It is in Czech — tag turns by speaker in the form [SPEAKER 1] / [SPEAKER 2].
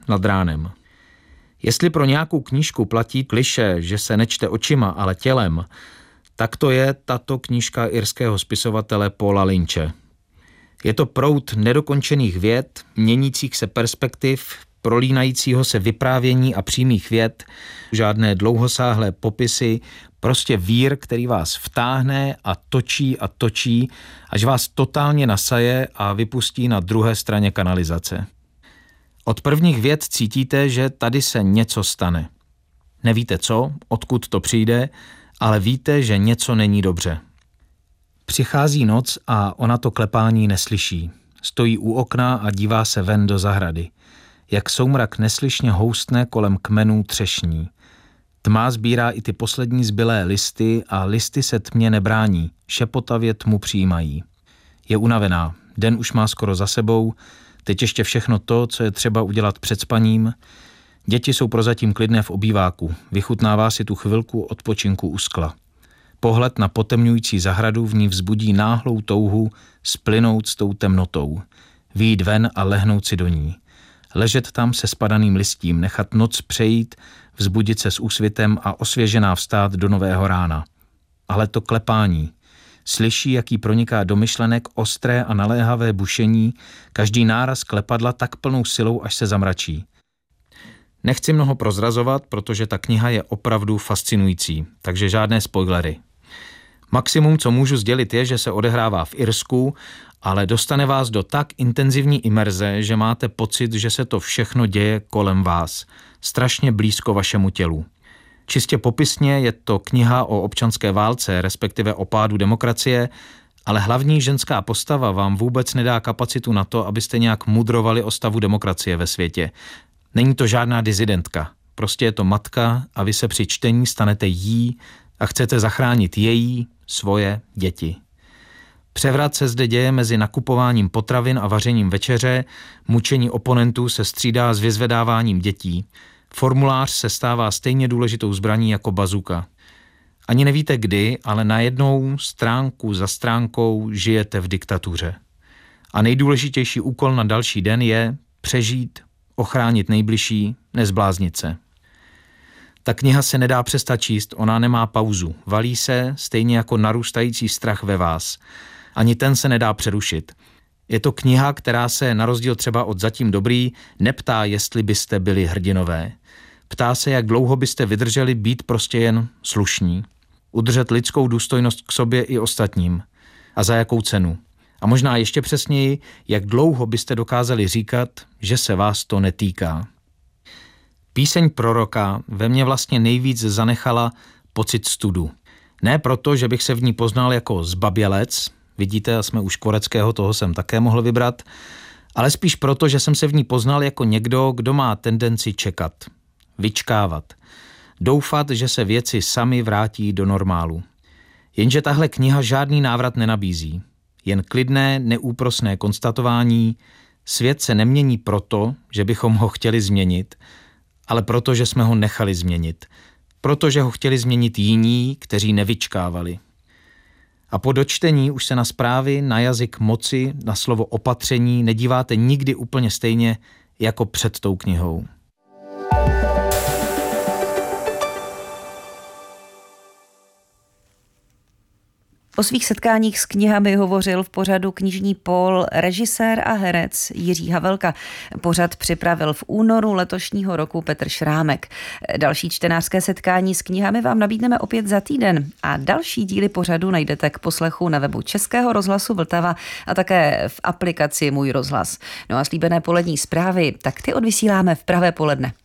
[SPEAKER 1] nad ránem. Jestli pro nějakou knížku platí klišé, že se nečte očima, ale tělem, tak to je tato knížka irského spisovatele Paula Lynche. Je to proud nedokončených vět, měnících se perspektiv, prolínajícího se vyprávění a přímých vět, žádné dlouhosáhlé popisy, prostě vír, který vás vtáhne a točí, až vás totálně nasaje a vypustí na druhé straně kanalizace. Od prvních vět cítíte, že tady se něco stane. Nevíte co, odkud to přijde, ale víte, že něco není dobře. Přichází noc a ona to klepání neslyší. Stojí u okna a dívá se ven do zahrady. Jak soumrak neslyšně houstne kolem kmenů třešní. Tma sbírá i ty poslední zbylé listy a listy se tmě nebrání, šepotavě tmu přijímají. Je unavená, den už má skoro za sebou, teď ještě všechno to, co je třeba udělat před spaním. Děti jsou prozatím klidné v obýváku, vychutnává si tu chvilku odpočinku u skla. Pohled na potemňující zahradu v ní vzbudí náhlou touhu splynout s tou temnotou, vyjít ven a lehnout si do ní. Ležet tam se spadaným listím, nechat noc přejít, vzbudit se s úsvitem a osvěžená vstát do nového rána. Ale to klepání. Slyší, jaký proniká do myšlenek ostré a naléhavé bušení, každý náraz klepadla tak plnou silou, až se zamračí. Nechci mnoho prozrazovat, protože ta kniha je opravdu fascinující, takže žádné spoilery. Maximum, co můžu sdělit, je, že se odehrává v Irsku, ale dostane vás do tak intenzivní imerze, že máte pocit, že se to všechno děje kolem vás, strašně blízko vašemu tělu. Čistě popisně je to kniha o občanské válce, respektive o pádu demokracie, ale hlavní ženská postava vám vůbec nedá kapacitu na to, abyste nějak mudrovali o stavu demokracie ve světě. Není to žádná dizidentka, prostě je to matka a vy se při čtení stanete jí a chcete zachránit svoje děti. Převrat se zde děje mezi nakupováním potravin a vařením večeře, mučení oponentů se střídá s vyzvedáváním dětí. Formulář se stává stejně důležitou zbraní jako bazuka. Ani nevíte kdy, ale najednou stránku za stránkou žijete v diktatuře. A nejdůležitější úkol na další den je přežít, ochránit nejbližší, nezbláznit se. Ta kniha se nedá přestat číst, ona nemá pauzu. Valí se, stejně jako narůstající strach ve vás. Ani ten se nedá přerušit. Je to kniha, která se, na rozdíl třeba od Zatím dobrý, neptá, jestli byste byli hrdinové. Ptá se, jak dlouho byste vydrželi být prostě jen slušní. Udržet lidskou důstojnost k sobě i ostatním. A za jakou cenu. A možná ještě přesněji, jak dlouho byste dokázali říkat, že se vás to netýká. Píseň proroka ve mně vlastně nejvíc zanechala pocit studu. Ne proto, že bych se v ní poznal jako zbabělec, vidíte, a jsme u Škvoreckého, toho jsem také mohl vybrat, ale spíš proto, že jsem se v ní poznal jako někdo, kdo má tendenci čekat, vyčkávat, doufat, že se věci sami vrátí do normálu. Jenže tahle kniha žádný návrat nenabízí. Jen klidné, neúprosné konstatování, svět se nemění proto, že bychom ho chtěli změnit, ale proto, že jsme ho nechali změnit. Protože ho chtěli změnit jiní, kteří nevyčkávali. A po dočtení už se na zprávy, na jazyk moci, na slovo opatření nedíváte nikdy úplně stejně jako před tou knihou.
[SPEAKER 2] O svých setkáních s knihami hovořil v pořadu Knižní pól režisér a herec Jiří Havelka. Pořad připravil v únoru letošního roku Petr Šrámek. Další čtenářské setkání s knihami vám nabídneme opět za týden a další díly pořadu najdete k poslechu na webu Českého rozhlasu Vltava a také v aplikaci Můj rozhlas. No a slíbené polední zprávy, tak ty odvysíláme v pravé poledne.